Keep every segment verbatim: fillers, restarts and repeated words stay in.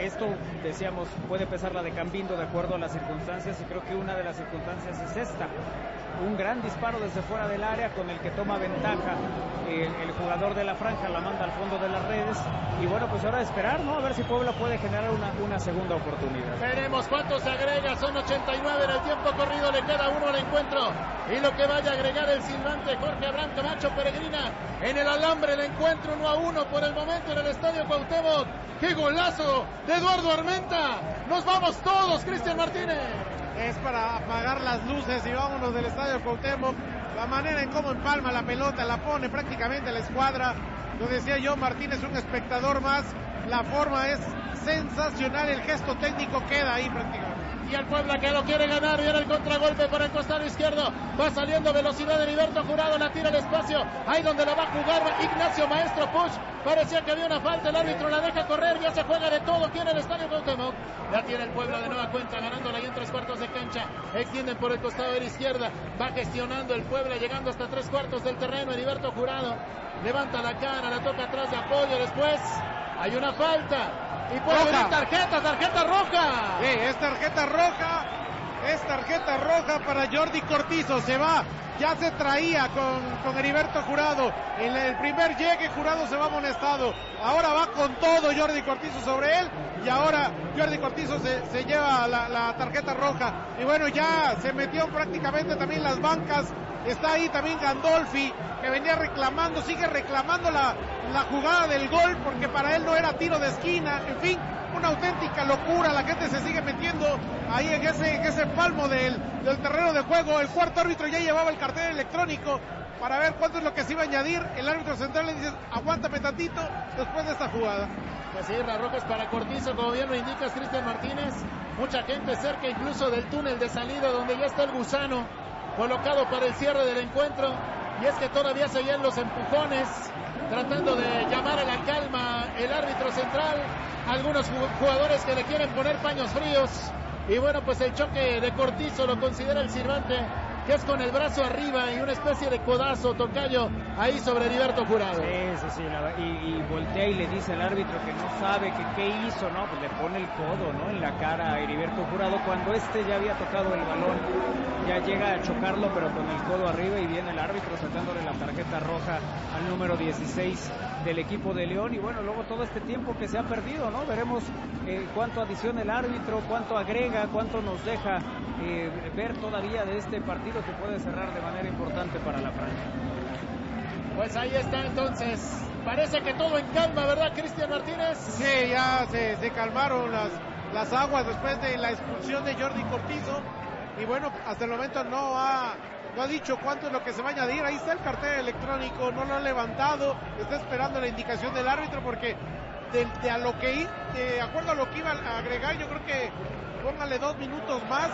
esto, decíamos, puede pesar la de Cambindo de acuerdo a las circunstancias, y creo que una de las circunstancias es esta. Un gran disparo desde fuera del área con el que toma ventaja el, el jugador de la franja, la manda al fondo de las redes, y bueno, pues ahora esperar, ¿no? A ver si Puebla puede generar una, una segunda oportunidad. Veremos cuánto se agrega, son ochenta y nueve en el tiempo corrido, le queda uno al encuentro, y lo que vaya a agregar el silbante Jorge Abraham Camacho Peregrina en el alambre, el encuentro uno a uno por el momento en el Estadio Cuauhtémoc. ¡Qué golazo de Eduardo Armenta! ¡Nos vamos todos, Cristian Martínez! Es para apagar las luces y vámonos del Estadio Cuauhtémoc. La manera en cómo empalma la pelota, la pone prácticamente la escuadra. Lo decía yo, Martínez, un espectador más. La forma es sensacional, el gesto técnico queda ahí prácticamente. Y el Puebla que lo quiere ganar, viene el contragolpe por el costado izquierdo, va saliendo velocidad de Heriberto Jurado, la tira al espacio, ahí donde la va a jugar Ignacio Maestro Puch, parecía que había una falta, el árbitro la deja correr, ya se juega de todo aquí en el Estadio Cuauhtémoc, ya tiene el Puebla de nueva cuenta, ganándola ahí en tres cuartos de cancha, extienden por el costado de la izquierda, va gestionando el Puebla, llegando hasta tres cuartos del terreno, Heriberto Jurado, levanta la cara, la toca atrás de apoyo, después hay una falta, y puede venir tarjeta, tarjeta roja. Sí, es tarjeta roja, es tarjeta roja para Jordi Cortizo, se va, ya se traía con, con Heriberto Jurado, en el primer llegue Jurado se va amonestado, ahora va con todo Jordi Cortizo sobre él, y ahora Jordi Cortizo se, se lleva la, la tarjeta roja, y bueno, ya se metió prácticamente también las bancas, está ahí también Gandolfi, que venía reclamando, sigue reclamando la, la jugada del gol, porque para él no era tiro de esquina, en fin, una auténtica locura, la gente se sigue metiendo ahí en ese, en ese palmo del, del terreno de juego, el cuarto árbitro ya llevaba el cartel electrónico para ver cuánto es lo que se iba a añadir, el árbitro central le dice, aguántame tantito después de esta jugada. Pues sí, la roja es para Cortizo, como bien lo indicas, Cristian Martínez, mucha gente cerca incluso del túnel de salida donde ya está el gusano colocado para el cierre del encuentro, y es que todavía seguían los empujones, tratando de llamar a la calma el árbitro central, algunos jugadores que le quieren poner paños fríos, y bueno, pues el choque de Cortizo lo considera el silbante, que es con el brazo arriba y una especie de codazo, tocayo, ahí sobre Heriberto Jurado. Sí, sí, sí, la, y, y voltea y le dice al árbitro que no sabe que qué hizo, ¿no? Pues le pone el codo, ¿no? En la cara a Heriberto Jurado cuando este ya había tocado el balón, ya llega a chocarlo, pero con el codo arriba, y viene el árbitro sacándole la tarjeta roja al número dieciséis del equipo de León, y bueno, luego todo este tiempo que se ha perdido, ¿no? Veremos eh, cuánto adiciona el árbitro, cuánto agrega, cuánto nos deja eh, ver todavía de este partido que puede cerrar de manera importante para la franja. Pues ahí está entonces, parece que todo en calma, ¿verdad, Cristian Martínez? Sí, ya se, se calmaron las, las aguas después de la expulsión de Jordi Cortizo, y bueno, hasta el momento no ha, no ha dicho cuánto es lo que se va a añadir, ahí está el cartel electrónico, no lo ha levantado, está esperando la indicación del árbitro, porque de, de, a lo que, de acuerdo a lo que iba a agregar, yo creo que póngale dos minutos más,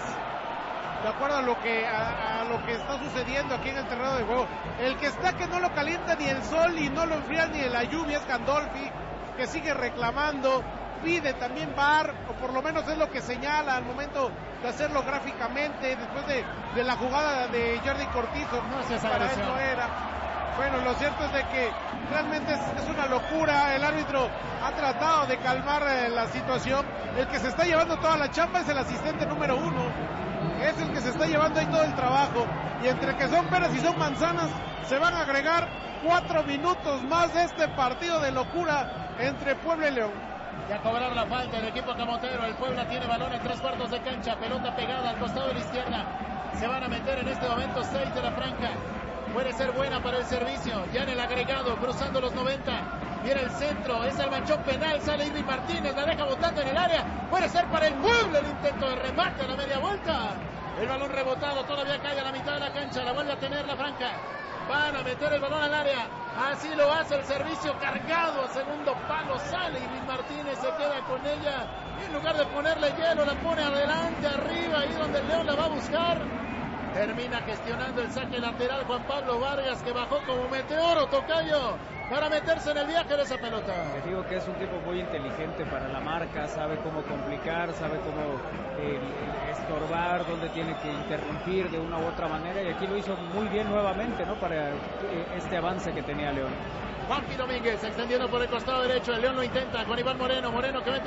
de acuerdo a lo que a, a lo que está sucediendo aquí en el terreno de juego. El que está que no lo calienta ni el sol y no lo enfría ni la lluvia es Gandolfi, que sigue reclamando, pide también V A R, o por lo menos es lo que señala al momento de hacerlo gráficamente, después de, de la jugada de Jordi Cortizo, no sé, para él no era. Bueno, lo cierto es de que realmente es, es una locura, el árbitro ha tratado de calmar eh, la situación, el que se está llevando toda la chamba es el asistente número uno, es el que se está llevando ahí todo el trabajo, y entre que son peras y son manzanas, se van a agregar cuatro minutos más de este partido de locura entre Puebla y León. Y a cobrar la falta el equipo camotero, el Puebla tiene balón en tres cuartos de cancha, pelota pegada al costado de la izquierda, se van a meter en este momento seis de la franja, puede ser buena para el servicio, ya en el agregado, cruzando los noventa, viene el centro, es el manchón penal, sale Ivy Martínez, la deja botando en el área, puede ser para el Puebla el intento de remate a la media vuelta, el balón rebotado, todavía cae a la mitad de la cancha, la vuelve a tener la franja, van a meter el balón al área, así lo hace el servicio, cargado a segundo palo, sale Ivy Martínez, se queda con ella, y en lugar de ponerle hielo, la pone adelante, arriba, ahí donde el León la va a buscar. Termina gestionando el saque lateral Juan Pablo Vargas, que bajó como meteoro, tocayo, para meterse en el viaje de esa pelota. Les digo que es un tipo muy inteligente para la marca, sabe cómo complicar, sabe cómo eh, estorbar, dónde tiene que interrumpir de una u otra manera, y aquí lo hizo muy bien nuevamente, ¿no? Para eh, este avance que tenía León. Juanpi Domínguez extendiendo por el costado derecho, el León lo intenta con Iván Moreno, Moreno que mete